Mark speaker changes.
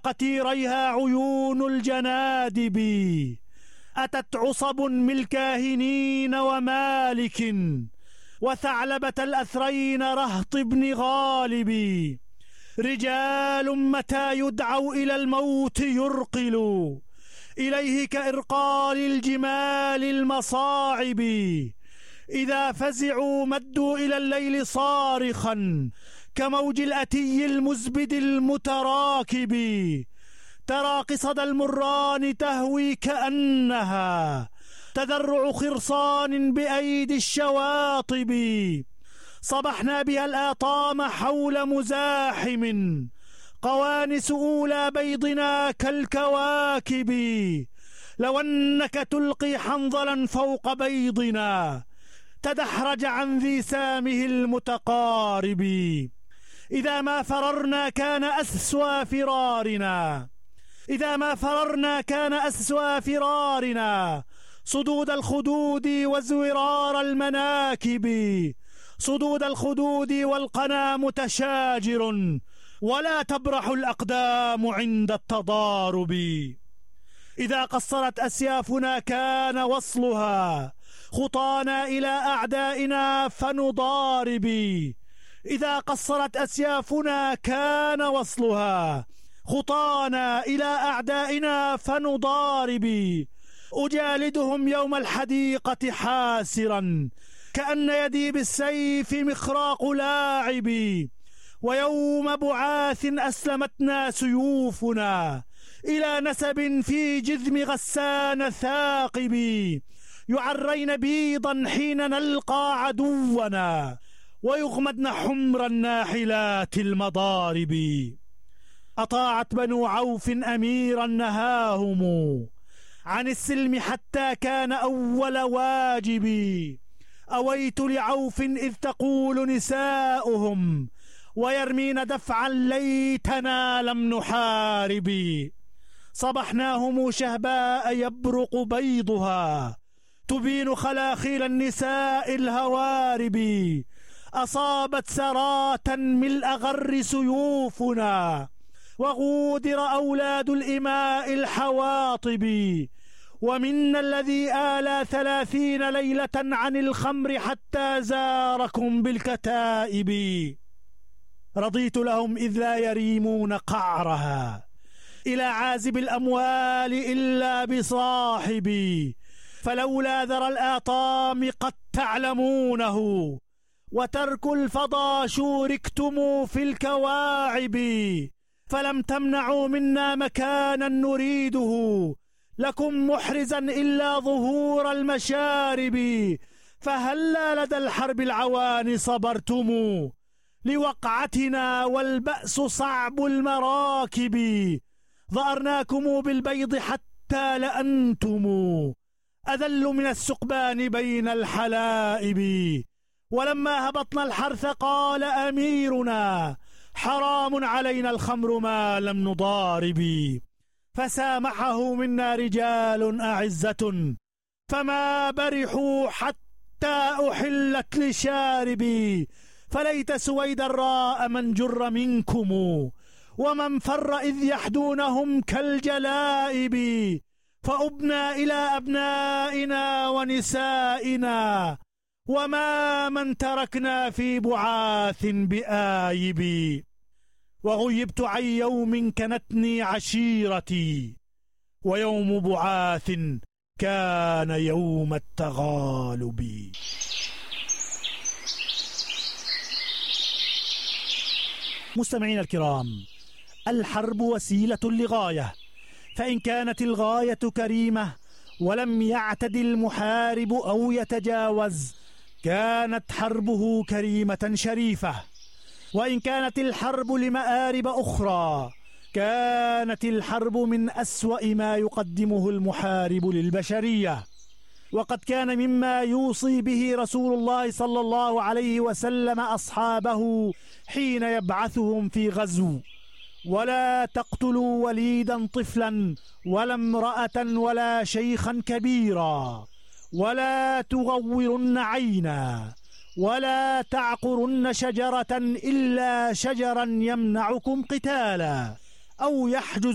Speaker 1: قتيريها عيون الجنادب، أتت عصب من الكاهنين ومالك، وثعلبة الأثرين رهط بن غالب، رجال متى يدعوا إلى الموت يرقلوا، إليه كإرقال الجمال المصاعب، إذا فزعوا مدوا إلى الليل صارخا كموج الأتي المزبد المتراكب، ترى قصد المران تهوي كأنها تذرع خرصان بأيدي الشواطب، صبحنا بها الآطام حول مزاحم، قوانس أولى بيضنا كالكواكب، لو أنك تلقي حنظلا فوق بيضنا تدحرج عن ذي سامه المتقارب، إذا ما فررنا كان أسوى فرارنا، إذا ما فررنا كان أسوى فرارنا، صدود الخدود وزورار المناكب، صدود الخدود والقنا متشاجر، ولا تبرح الأقدام عند التضارب، إذا قصرت أسيافنا كان وصلها خطانا إلى أعدائنا فنضارب، إذا قصرت أسيافنا كان وصلها خطانا إلى أعدائنا فنضارب، أجالدهم يوم الحديقة حاسرا كأن يدي بالسيف مخراق لاعب، ويوم بعاث أسلمتنا سيوفنا إلى نسب في جذم غسان ثاقب، يعرين بيضا حين نلقى عدونا ويغمدن حمر الناحلات المضارب، أطاعت بنو عوف أميرا نهاهم عن السلم حتى كان أول واجب، أويت لعوف إذ تقول نساؤهم ويرمين دفعا ليتنا لم نحارب، صبحناهم شهباء يبرق بيضها تبين خلاخيل النساء الهوارب، أصابت سراة ملء غر سيوفنا وغودر أولاد الإماء الحواطب، ومنا الذي آلى 30 ليلة عن الخمر حتى زاركم بالكتائب، رضيت لهم إذ لا يريمون قعرها إلى عازب الأموال إلا بصاحبي، فلولا ذرى الآطام قد تعلمونه وترك الفضا شوركتم في الكواعب، فلم تمنعوا منا مكانا نريده لكم محرزا إلا ظهور المشارب، فهلا لدى الحرب العوان صبرتم لوقعتنا والبأس صعب المراكب، ظأرناكم بالبيض حتى لأنتم أذل من السقبان بين الحلائب، ولما هبطنا الحرث قال أميرنا حرام علينا الخمر ما لم نضارب، فسامحه منا رجال أعزة فما برحوا حتى أحلت لشاربي، فليت سويد الراء من جر منكم ومن فر إذ يحدونهم كالجلائب، فأبنى إلى أبنائنا ونسائنا وما من تركنا في بعاث بآيب، وغيبت عن يوم كنتني عشيرتي ويوم بعاث كان يوم التغالب. مستمعين الكرام، الحرب وسيلة لغاية، فإن كانت الغاية كريمة ولم يعتد المحارب أو يتجاوز كانت حربه كريمة شريفة، وإن كانت الحرب لمآرب أخرى كانت الحرب من أسوأ ما يقدمه المحارب للبشرية. وقد كان مما يوصي به رسول الله صلى الله عليه وسلم أصحابه حين يبعثهم في غزو: ولا تقتلوا وليدا طفلا ولا امرأة ولا شيخا كبيرا، ولا تغورن عينا، ولا تعقرن شجرة إلا شجرا يمنعكم قتالا أو يحجز